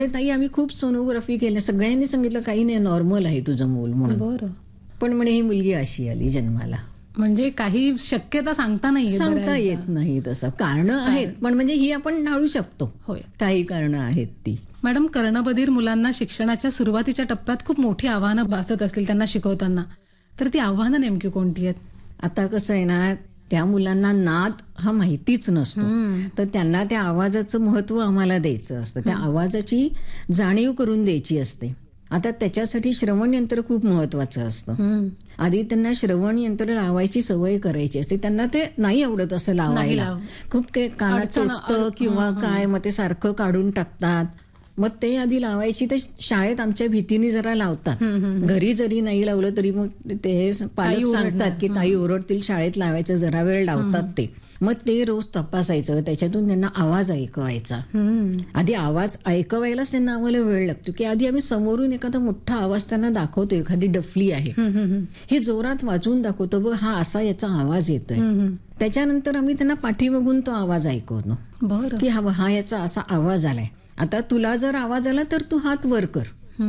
ताई आम्ही खूप सोनोग्राफी केल्या, सगळ्यांनी सांगितलं काही नाही, नॉर्मल आहे तुझं मूल म्हणून. बरं. पण म्हणे ही मुलगी अशी आली जन्माला. म्हणजे काही शक्यता सांगता नाहीये सांगता बऱ्याचदा. येत नाही तसं. कारणं आहेत, पण म्हणजे ही आपण टाळू शकतो. होय. काही कारणं आहेत ती. मॅडम, कर्णबधीर मुलांना शिक्षणाच्या सुरुवातीच्या टप्प्यात खूप मोठी आव्हानं भासत असतील त्यांना शिकवताना, तर ती आव्हानं नेमकी कोणती आहेत? आता कसं आहे ना, त्या मुलांना नाद हा माहितीच नसतो, तर त्यांना त्या आवाजाचं महत्व आम्हाला द्यायचं असतं, त्या आवाजाची जाणीव करून द्यायची असते. आता त्याच्यासाठी श्रवण यंत्र खूप महत्वाचं असतं. आधी त्यांना श्रवण यंत्र लावायची सवय करायची असते. त्यांना ते नाही आवडत असं लावायला, खूप कानात टोचतं किंवा काय, मग ते सारखं काढून टाकतात. मग ते आधी लावायची तर शाळेत आमच्या भीतीने जरा लावतात. घरी जरी नाही लावलं तरी मग ते पालक सांगतात की ताई ओरडतील, शाळेत लावायचं, जरा वेळ लावतात ते. मग ते रोज तपासायचं, त्याच्यातून त्यांना आवाज ऐकवायचा. आधी आवाज ऐकवायलाच त्यांना आम्हाला वेळ लागतो, की आधी आम्ही समोरून एखादा मोठा आवाज त्यांना दाखवतो, एखादी डफली आहे हे जोरात वाजवून दाखवतो, बघ हा असा याचा आवाज येतोय. त्याच्यानंतर आम्ही त्यांना पाठीमागून तो आवाज ऐकवतो. बरं. की हा याचा असा आवाज आलाय, आता तुला जर आवाज आला तर तू हात वर कर.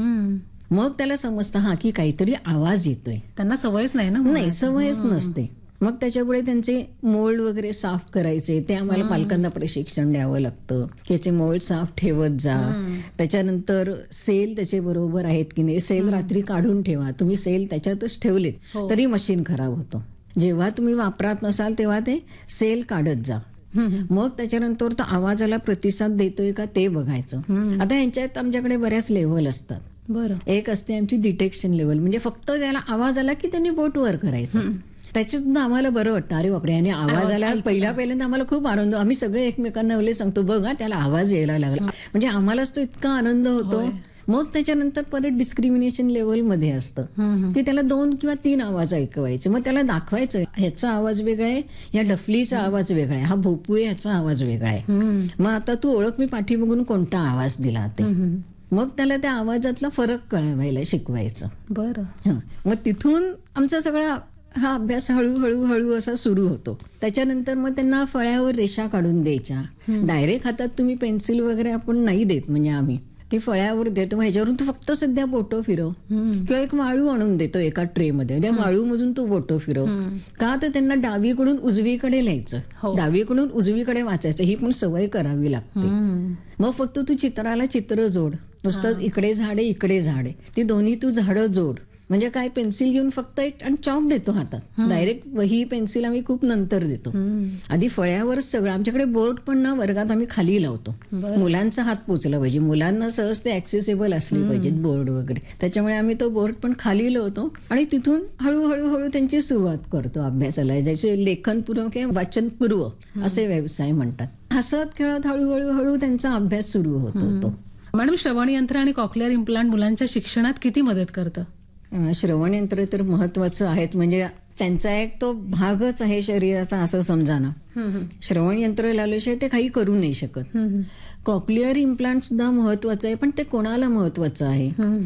मग त्याला समजतं हा की काहीतरी आवाज येतोय. त्यांना सवयच नाही ना. नाही, सवयच नसते. मग त्याच्यापुढे त्यांचे मोल्ड वगैरे साफ करायचे, ते आम्हाला पालकांना प्रशिक्षण द्यावं लागतं. त्याचे मोल्ड साफ ठेवत जा. त्याच्यानंतर सेल त्याचे बरोबर आहेत की नाही, सेल रात्री काढून ठेवा. तुम्ही सेल त्याच्यातच ठेवलेत तरी मशीन खराब होतं. जेव्हा तुम्ही वापरात नसाल तेव्हा ते सेल काढत जा. मग त्याच्यानंतर तो आवाजाला प्रतिसाद देतोय का ते बघायचं. आता यांच्यात आमच्याकडे बऱ्याच लेव्हल असतात. बरं. एक असते आमची डिटेक्शन लेव्हल, म्हणजे फक्त त्याला आवाज आला की त्यांनी बोट वर करायचं. त्याच्यात सुद्धा आम्हाला बरं वाटतं, अरे बापरे याने आवाज आला. पहिल्यांदा आम्हाला खूप आनंद, आम्ही सगळे एकमेकांना सांगतो बघ त्याला आवाज यायला लागला, म्हणजे आम्हालाच तो इतका आनंद होतो. मग त्याच्यानंतर परत डिस्क्रिमिनेशन लेवल मध्ये असतं की त्याला 2 किंवा 3 आवाज ऐकवायचे. मग त्याला दाखवायचं ह्याचा आवाज वेगळा आहे, या डफलीचा आवाज वेगळा आहे, हा भोपू आहे ह्याचा आवाज वेगळा आहे. मग आता तू ओळख, मी पाठीमागून कोणता आवाज दिला ते. मग त्याला त्या आवाजातला फरक कळवायला शिकवायचं. बरं. मग तिथून आमचा सगळा हा अभ्यास हळूहळू असा सुरू होतो. त्याच्यानंतर मग त्यांना फळ्यावर रेषा काढून द्यायच्या. डायरेक्ट हातात तुम्ही पेन्सिल वगैरे आपण नाही देत, म्हणजे आम्ही ती फळ्यावर देतो. मग ह्याच्यावरून तू फक्त सध्या बोटं फिरव, किंवा एक माळू आणून देतो एका ट्रे मध्ये, त्या माळू मधून तू बोटं फिरव. का तर त्यांना डावीकडून उजवीकडे लिहायचं, डावीकडून उजवीकडे वाचायचं, ही पण सवय करावी लागते. मग फक्त तू चित्राला चित्र जोड, नुसतं इकडे झाडे इकडे झाडे, ती दोन्ही तू झाडं जोड. म्हणजे काय, पेन्सिल घेऊन फक्त एक आणि चॉक देतो हातात. डायरेक्ट वही पेन्सिल आम्ही खूप नंतर देतो. आधी फळ्यावरच सगळं. आमच्याकडे बोर्ड पण ना वर्गात आम्ही खाली लावतो, मुलांचा हात पोचला पाहिजे, मुलांना सहज ते ऍक्सेसिबल असले पाहिजेत बोर्ड वगैरे. त्याच्यामुळे आम्ही तो बोर्ड पण खाली लावतो आणि तिथून हळूहळू त्यांची सुरुवात करतो अभ्यासाला, ज्याचे लेखनपूर्व किंवा वाचनपूर्व असे व्यवसाय म्हणतात. हसत खेळत हळूहळू त्यांचा अभ्यास सुरू होतो. मॅडम, श्रवण यंत्र आणि कॉक्लिअर इम्प्लांट मुलांच्या शिक्षणात किती मदत करतं? श्रवण यंत्र तर महत्वाचं आहेत, म्हणजे त्यांचा एक तो भागच आहे शरीराचा असं समजा ना. श्रवण यंत्र लावल्याशिवाय ते काही करू नाही शकत. कॉक्लिअर इम्प्लांट सुद्धा महत्वाचं आहे, पण ते कोणाला महत्वाचं आहे?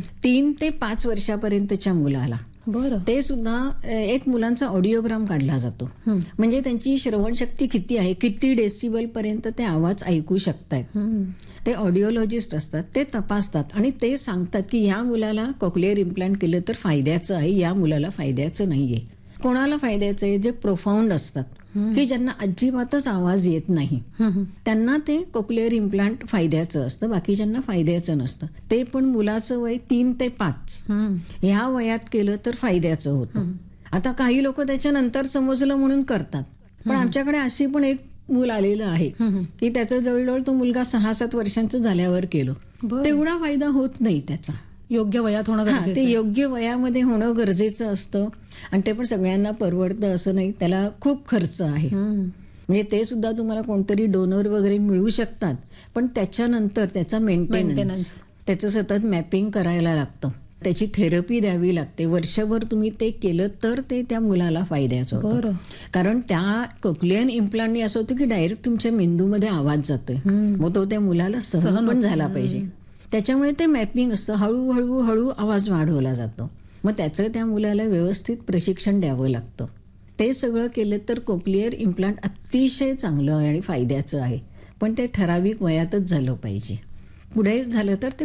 3 ते 5 वर्षापर्यंतच्या मुलाला. बरं. ते सुद्धा एक मुलांचा ऑडिओग्राम काढला जातो, म्हणजे त्यांची श्रवण शक्ती किती आहे, किती डेसिबल पर्यंत ते आवाज ऐकू शकतायत. ते ऑडिओलॉजिस्ट असतात, ते तपासतात आणि ते सांगतात की या मुलाला कॉक्लिअर इम्प्लांट केलं तर फायद्याचं आहे, या मुलाला फायद्याचं नाहीये. कोणाला फायद्याचं आहे? जे प्रोफाऊंड असतात, की ज्यांना अजिबातच आवाज येत नाही, त्यांना ते कॉक्लिअर इम्प्लांट फायद्याचं असतं, बाकीच्यांना फायद्याचं नसतं. ते पण मुलाचं वय 3 ते 5 ह्या वयात केलं तर फायद्याचं होतं. आता काही लोक त्याच्यानंतर समजलं म्हणून करतात, पण आमच्याकडे अशी पण एक मूल आलेलं आहे की त्याचं जवळजवळ तो मुलगा 6-7 वर्षांचं झाल्यावर केलं. तेवढा फायदा होत नाही त्याचा. योग्य वयात होणं गरजेचं. ते योग्य वयामध्ये होणं गरजेचं असतं, आणि ते पण सगळ्यांना परवडतं असं नाही, त्याला खूप खर्च आहे. म्हणजे ते सुद्धा तुम्हाला कोणतरी डोनर वगैरे मिळू शकतात, पण त्याच्यानंतर त्याचा मेंटेनन्स, त्याचं सतत मॅपिंग करायला लागतं, त्याची थेरपी द्यावी लागते. वर्षभर तुम्ही ते केलं तर ते त्या मुलाला फायद्याचं होतं. कारण त्या कॉक्लिअर इम्प्लांटने असं होतं की डायरेक्ट तुमच्या मेंदूमध्ये आवाज जातोय, मग तो त्या मुलाला सहन पण झाला पाहिजे. त्याच्यामुळे ते मॅपिंग असतं, हळूहळू आवाज वाढवला जातो. मग त्याचं त्या मुलाला व्यवस्थित प्रशिक्षण द्यावं लागतं. ते सगळं केलं तर कॉक्लिअर इम्प्लांट अतिशय चांगलं आहे आणि फायद्याचं आहे, पण ते ठराविक वयातच झालं पाहिजे. पुढे झालं तर ते